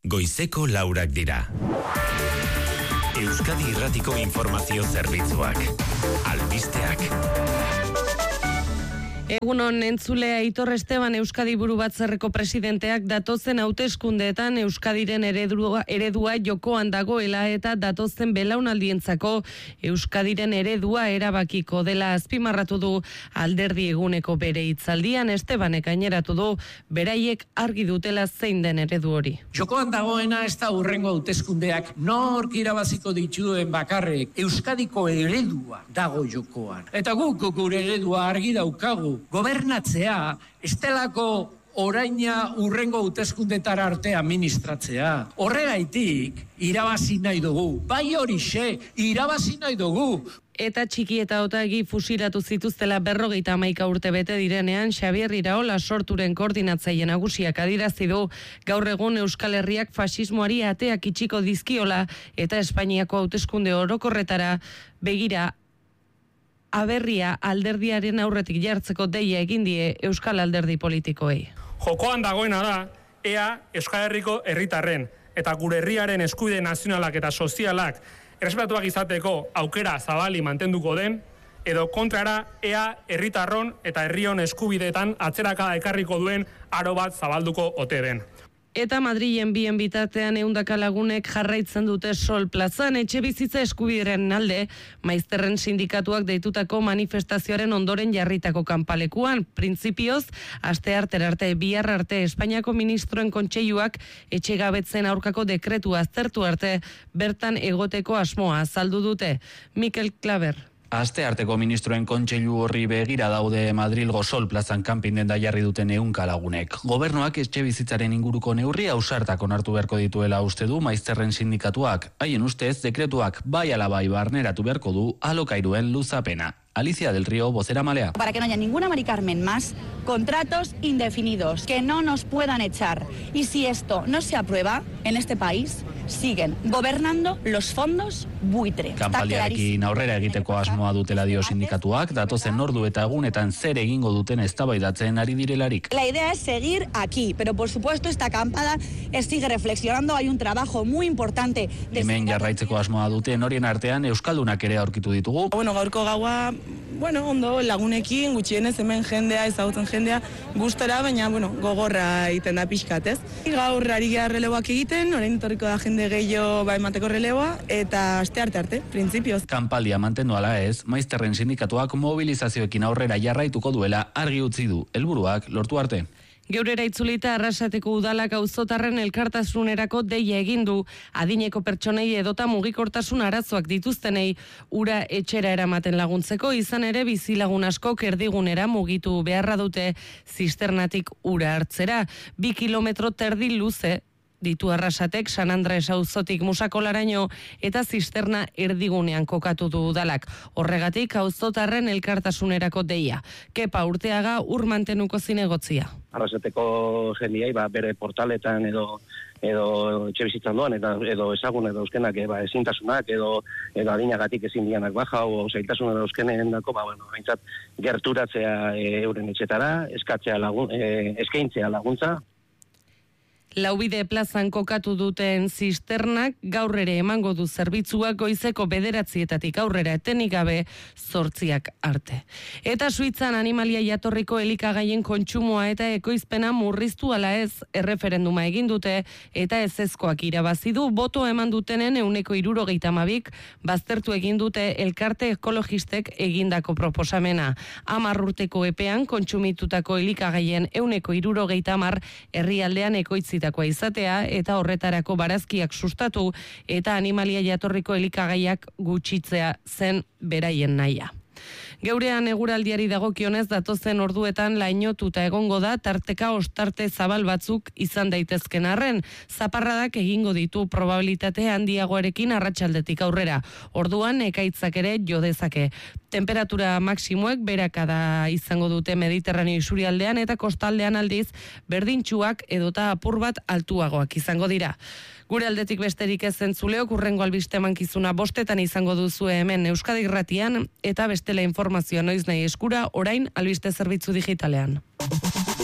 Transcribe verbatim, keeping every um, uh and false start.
goizeko laurak dira. Euskadi Irratiko Informazio Zerbitzuak. Albisteak. Egunon entzulea, Aitor Esteban Euskadi Buru Batzarreko presidenteak datozen hauteskundeetan Euskadiren eredua, eredua jokoan dagoela eta datozen belaunaldientzako Euskadiren eredua erabakiko dela azpimarratu du alderdi eguneko bere hitzaldian. Estebanek gaineratu du beraiek argi dutela zein den eredu hori. Jokoan dagoena ez da hurrengo hauteskundeak nork irabaziko dituen bakarrek, Euskadiko eredua dago jokoan. Eta guk gure eredua argi daukagu. Gobernatzea, estelako oraina urrengo hauteskundetara arte administratzea. Horregaitik, irabazi nahi dugu. Bai horixe, irabazi nahi dugu. Eta txiki eta otagi fusilatu zituztela berrogeita hamaika urte bete direnean, Xabier Iraola sorturen koordinatzaile nagusiak adirazi du gaur egun Euskal Herriak fasismoari ateak itxiko dizkiola eta Espainiako hauteskunde orokorretara begira aberria alderdiaren aurretik jartzeko deia egin die Euskal Alderdi politikoei. Jokoan dagoena da, ea Euskal Herriko herritarren eta gure herriaren eskubide nazionalak eta sozialak errespetatuak izateko aukera zabali mantenduko den, edo kontrara ea herritarron eta herrion eskubideetan atzerakada ekarriko duen aro bat zabalduko ote den. Eta Madrilen bien bitartean ehundaka lagunek jarraitzen dute Sol plazan etxe bizitza eskubideren alde, maizterren sindikatuak deitutako manifestazioaren ondoren jarritako kanpalekuan. Printzipioz, aste artera arte, bihar arte, Espainiako ministroen kontseiluak etxe gabetzen aurkako dekretua aztertu arte, bertan egoteko asmoa azaldu dute. Mikel Klaber. Aste arteko ministroen kontseilu horri begira daude Madrilgo Sol plazan kanpin denda jarri duten ehunka lagunek. Gobernuak etxe bizitzaren inguruko neurria ausartak onartu beharko dituela uste du maizterren sindikatuak. Haien ustez, dekretuak bai ala bai barneratu beharko du alokairuen luzapena. Alicia del Río, vocera malea. Para que no haya ninguna Mari Carmen más, contratos indefinidos, que no nos puedan echar. Y si esto no se aprueba en este país, siguen gobernando los fondos buitre. Kanpaldiarekin aurrera egiteko asmoa dutela dio sindikatuak, datozen ordu eta egunetan zer egingo duten eztabaidatzen ari direlarik. La idea es seguir aquí, pero por supuesto esta acampada sigue reflexionando, hay un trabajo muy importante. Hemen jarraitzeko asmoa duten horien artean euskaldunak ere aurkitu ditugu. Bueno, gaurko gaua, bueno, ondo lagunekin, gutxienez hemen jendea, ezagutzen jendea, gustora, baina, bueno, gogorra egiten da pixkat, ez? Gaur ari gara relevoak egiten, orain etorriko da jende gehiago ba emateko relevoa, eta aste arte arte, printzipioz. Kanpaldia mantendu ala ez, maizterren sindikatuak mobilizazioekin aurrera jarraituko duela argi utzi du, helburuak lortu arte. Geurera itzulita Arrasateko udalak auzotarren elkartasunerako deia egin du, adineko pertsonei edota mugikortasun arazoak dituztenei ura etxera eramaten laguntzeko, izan ere bizilagun askok erdigunera mugitu beharra dute zisternatik ura hartzera. Bi kilometro terdi luze ditu Arrasatek San Andres auzotik Musakolaraino eta zisterna erdigunean kokatu du udalak. Horregatik auzotarren elkartasunerako deia. Kepa Urteaga ur mantenuko zinegotzia. Arrasateko jendiai ba, bere portaletan edo edo etxe bizitzan doan, eta, edo ezagun edo euskenak ba, ezintasunak edo, edo adinagatik ezin dianak baja o zailtasun edo euskenen dako, ba, bueno, haintzat gerturatzea e, euren etxetara, eskatzea lagun, e, eskaintzea laguntza. Laubide plazan kokatu duten zisternak gaur ere emango du zerbitzua goizeko bederatzietatik aurrera etenik gabe zortziak arte. Eta Suitzan animalia jatorriko elikagaien kontsumoa eta ekoizpena murriztu ala ez erreferenduma egin dute eta ezezkoak irabazi du boto eman dutenen ehuneko hirurogeita hamabik baztertu egin dute elkarte ekologistek egindako proposamena. Hamar urteko epean kontsumitutako elikagaien ehuneko hirurogeita hamar herrialdean ekoitzita izatea eta horretarako barazkiak sustatu eta animalia jatorriko elikagaiak gutxitzea zen beraien nahia. Geurean eguraldiari dagokionez datozen orduetan lainotuta egongo da tarteka ostarte zabal batzuk izan daitezken arren. Zaparradak egingo ditu probabilitate handiagoarekin arratsaldetik aurrera. Orduan ekaitzak ere jo dezake. Temperatura maksimoek berakada izango dute Mediterraneo isurialdean eta kostaldean aldiz berdintsuak edota apur bat altuagoak izango dira. Gure aldetik besterik ez entzuleok hurrengo albiste emankizuna bostetan izango duzu hemen Euskadi Irratian eta bestela informazioa noiz nahi eskura orain albiste zerbitzu digitalean.